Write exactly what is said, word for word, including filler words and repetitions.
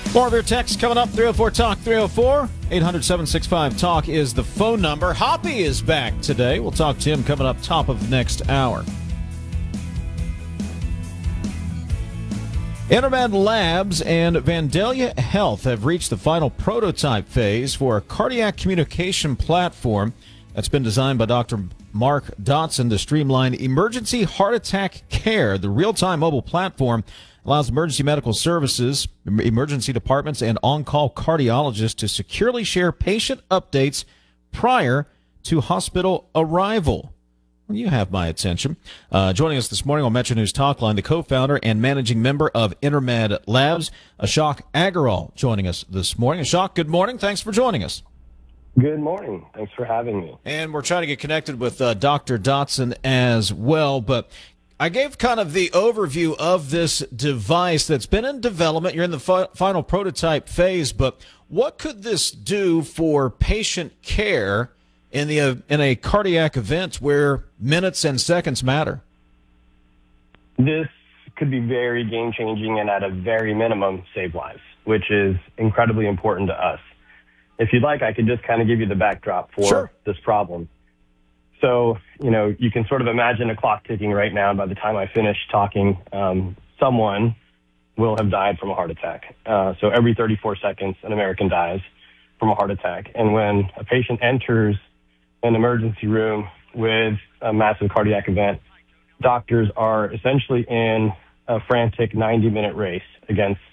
More of your texts coming up. three oh four talk three oh four. eight hundred, seven six five, talk is the phone number. Hoppy is back today. We'll talk to him coming up top of next hour. Intermed Labs and Vandalia Health have reached the final prototype phase for a cardiac communication platform that's been designed by Doctor Mark Dotson to streamline emergency heart attack care. The real-time mobile platform allows emergency medical services, emergency departments, and on-call cardiologists to securely share patient updates prior to hospital arrival. Well, you have my attention. Uh, joining us this morning on Metro News Talkline, the co-founder and managing member of Intermed Labs, Ashok Agarwal, joining us this morning. Ashok, good morning. Thanks for joining us. Good morning. Thanks for having me. And we're trying to get connected with uh, Doctor Dotson as well, but I gave kind of the overview of this device that's been in development. You're in the fi- final prototype phase, but what could this do for patient care in the uh, in a cardiac event where minutes and seconds matter? This could be very game-changing and at a very minimum save lives, which is incredibly important to us. If you'd like, I could just kind of give you the backdrop for Sure. this problem. So, you know, you can sort of imagine a clock ticking right now. And by the time I finish talking, um, someone will have died from a heart attack. Uh, so every thirty-four seconds, an American dies from a heart attack. And when a patient enters an emergency room with a massive cardiac event, doctors are essentially in a frantic ninety-minute race against